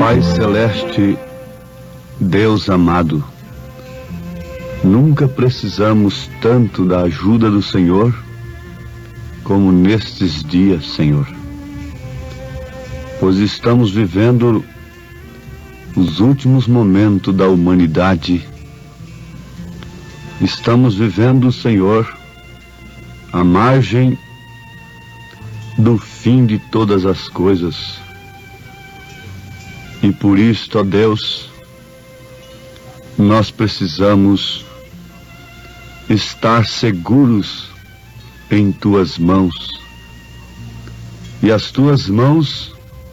Pai Celeste, Deus amado, nunca precisamos tanto da ajuda do Senhor como nestes dias, Senhor, pois estamos vivendo os últimos momentos da humanidade. Estamos vivendo, Senhor, à margem do fim de todas as coisas. E por isto, ó Deus, nós precisamos estar seguros em Tuas mãos. E as Tuas mãos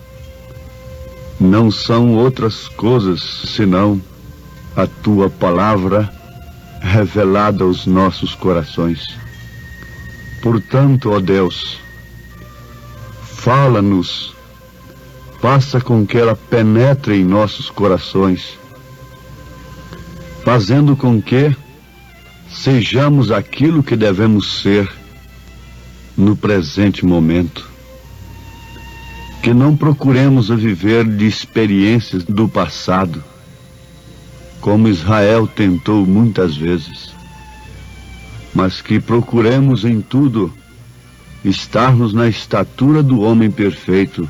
não são outras coisas senão a Tua palavra revelada aos nossos corações. Portanto, ó Deus, fala-nos, faça com que ela penetre em nossos corações, fazendo com que sejamos aquilo que devemos ser no presente momento. Que não procuremos viver de experiências do passado, como Israel tentou muitas vezes, mas que procuremos em tudo estarmos na estatura do homem perfeito,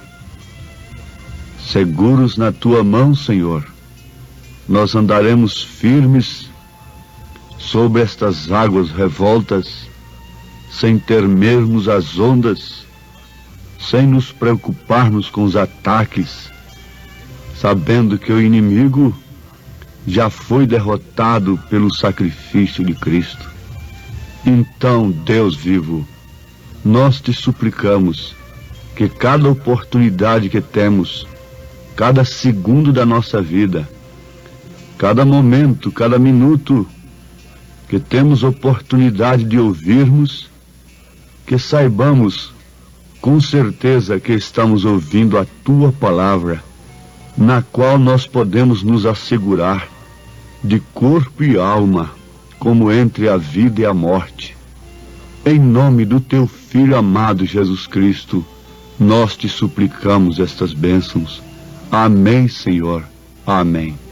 seguros na Tua mão, Senhor. Nós andaremos firmes sobre estas águas revoltas, sem temermos as ondas, sem nos preocuparmos com os ataques, sabendo que o inimigo já foi derrotado pelo sacrifício de Cristo. Então, Deus vivo, nós te suplicamos que cada oportunidade que temos, cada segundo da nossa vida, cada momento, cada minuto que temos oportunidade de ouvirmos, que saibamos com certeza que estamos ouvindo a Tua palavra, na qual nós podemos nos assegurar de corpo e alma, como entre a vida e a morte. Em nome do Teu Filho amado Jesus Cristo, nós te suplicamos estas bênçãos. Amém, Senhor. Amém.